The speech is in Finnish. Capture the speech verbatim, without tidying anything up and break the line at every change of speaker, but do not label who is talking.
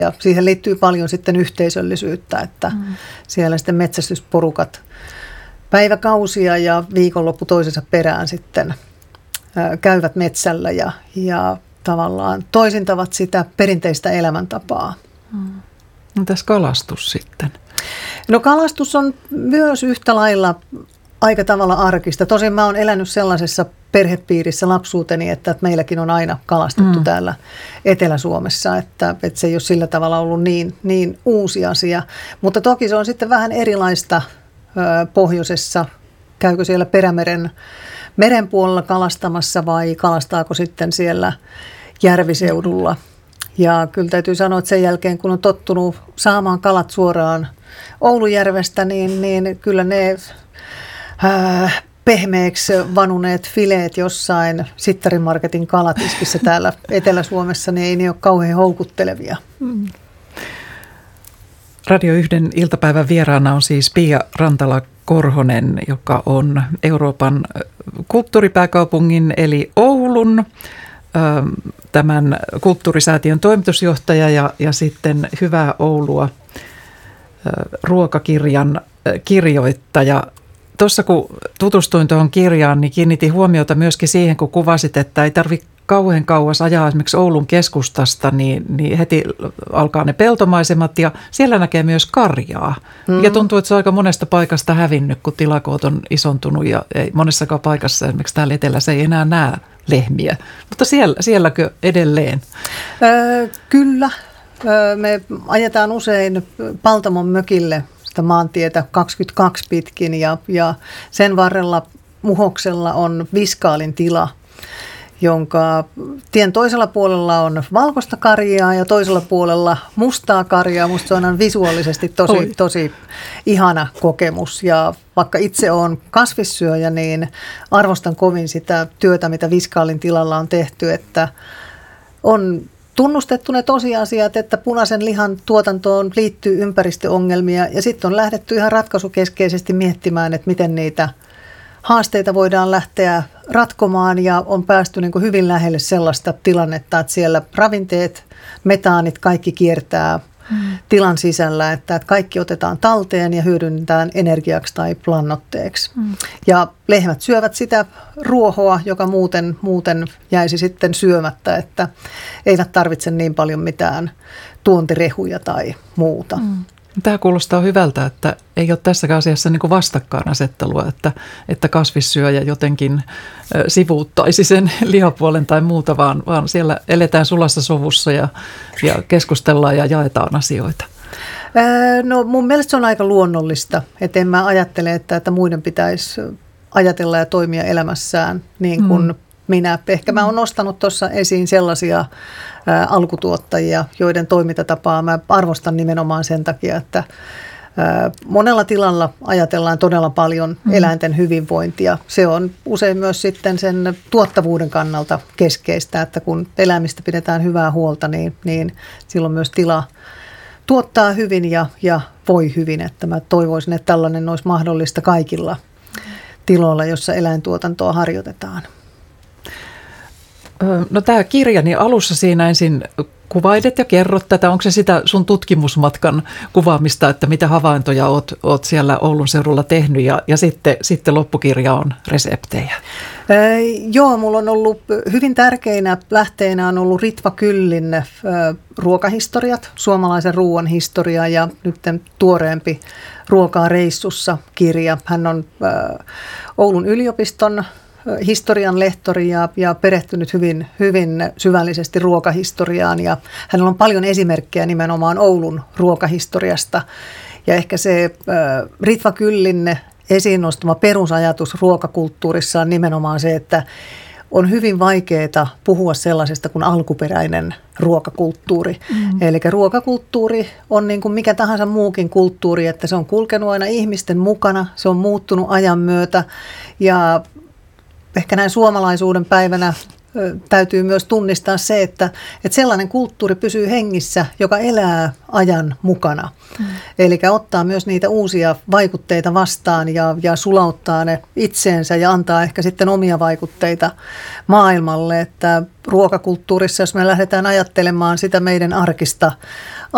Ja siihen liittyy paljon sitten yhteisöllisyyttä, että mm. siellä sitten metsästysporukat päiväkausia ja viikonloppu toisensa perään sitten ää, käyvät metsällä ja, ja tavallaan toisintavat sitä perinteistä elämäntapaa.
Mm. Entäs kalastus sitten?
No kalastus on myös yhtä lailla aika tavalla arkista. Tosin mä oon elänyt sellaisessa perhepiirissä lapsuuteni, että meilläkin on aina kalastettu mm. täällä Etelä-Suomessa, että, että se ei ole sillä tavalla ollut niin, niin uusi asia. Mutta toki se on sitten vähän erilaista ö, pohjoisessa. Käykö siellä Perämeren meren puolella kalastamassa vai kalastaako sitten siellä järviseudulla? Ja kyllä täytyy sanoa, että sen jälkeen kun on tottunut saamaan kalat suoraan Oulujärvestä, niin, niin kyllä ne äh, pehmeäksi vanuneet fileet jossain Sittarimarketin kalatiskissä täällä Etelä-Suomessa, niin ei ne ole kauhean houkuttelevia.
Mm. Radio yhden iltapäivän vieraana on siis Pia Rantala-Korhonen, joka on Euroopan kulttuuripääkaupungin eli Oulun tämän kulttuurisäätiön toimitusjohtaja ja, ja sitten Hyvää Oulua ruokakirjan kirjoittaja. Tuossa kun tutustuin tuohon kirjaan, niin kiinnitin huomiota myöskin siihen, kun kuvasit, että ei tarvitse kauhean kauas ajaa esimerkiksi Oulun keskustasta, niin, niin heti alkaa ne peltomaisemat ja siellä näkee myös karjaa. Mm. Ja tuntuu, että se on aika monesta paikasta hävinnyt, kun tilakoot on isontunut ja ei monessakaan paikassa, esimerkiksi täällä etelässä ei enää näe lehmiä. Mutta siellä, sielläkö edelleen?
Öö, kyllä. Öö, me ajetaan usein Paltamon mökille sitä maantietä kaksikymmentäkaksi pitkin ja, ja sen varrella Muhoksella on Viskaalin tila, jonka tien toisella puolella on valkoista karjaa ja toisella puolella mustaa karjaa. Musta se on visuaalisesti tosi, tosi ihana kokemus. Ja vaikka itse olen kasvissyöjä, niin arvostan kovin sitä työtä, mitä Viskaalin tilalla on tehty, että on tunnustettu ne tosiasiat, että punaisen lihan tuotantoon liittyy ympäristöongelmia ja sitten on lähdetty ihan ratkaisukeskeisesti miettimään, että miten niitä haasteita voidaan lähteä ratkomaan ja on päästy niin kuin hyvin lähelle sellaista tilannetta, että siellä ravinteet, metaanit, kaikki kiertää mm. tilan sisällä, että kaikki otetaan talteen ja hyödynnetään energiaksi tai lannoitteeksi. Mm. Ja lehmät syövät sitä ruohoa, joka muuten, muuten jäisi sitten syömättä, että eivät tarvitse niin paljon mitään tuontirehuja tai muuta. Mm.
Tämä kuulostaa hyvältä, että ei ole tässäkään asiassa niin kuin vastakkainasettelua, että, että kasvissyöjä jotenkin sivuuttaisi sen lihapuolen tai muuta, vaan, vaan siellä eletään sulassa sovussa ja, ja keskustellaan ja jaetaan asioita.
No mun mielestä se on aika luonnollista, että en mä ajattele, että, että muiden pitäisi ajatella ja toimia elämässään niin kuin mm. minä. Ehkä mä oon nostanut tuossa esiin sellaisia ä, alkutuottajia, joiden toimintatapaa mä arvostan nimenomaan sen takia, että ä, monella tilalla ajatellaan todella paljon mm. eläinten hyvinvointia. Se on usein myös sitten sen tuottavuuden kannalta keskeistä, että kun eläimistä pidetään hyvää huolta, niin, niin silloin myös tila tuottaa hyvin ja, ja voi hyvin. Että mä toivoisin, että tällainen olisi mahdollista kaikilla tiloilla, jossa eläintuotantoa harjoitetaan.
No tämä kirja, niin alussa siinä ensin kuvailet ja kerrot tätä. Onko se sitä sun tutkimusmatkan kuvaamista, että mitä havaintoja oot, oot siellä Oulun seudulla tehnyt ja, ja sitten, sitten loppukirja on reseptejä?
Ee, joo, mulla on ollut hyvin tärkeinä lähteinä on ollut Ritva Kyllin ö, ruokahistoriat, suomalaisen ruoan historia ja nyt tuoreempi Ruokaa reissussa -kirja. Hän on ö, Oulun yliopiston historian lehtori ja, ja perehtynyt hyvin, hyvin syvällisesti ruokahistoriaan ja hänellä on paljon esimerkkejä nimenomaan Oulun ruokahistoriasta ja ehkä se äh, Ritva Kyllin esiin nostama perusajatus ruokakulttuurissa on nimenomaan se, että on hyvin vaikeaa puhua sellaisesta kuin alkuperäinen ruokakulttuuri. Mm. Eli ruokakulttuuri on niin kuin mikä tahansa muukin kulttuuri, että se on kulkenut aina ihmisten mukana, se on muuttunut ajan myötä ja ehkä näin suomalaisuuden päivänä ö, täytyy myös tunnistaa se, että, että sellainen kulttuuri pysyy hengissä, joka elää ajan mukana. Mm. Eli ottaa myös niitä uusia vaikutteita vastaan ja, ja sulauttaa ne itseensä ja antaa ehkä sitten omia vaikutteita maailmalle. Että ruokakulttuurissa, jos me lähdetään ajattelemaan sitä meidän arkista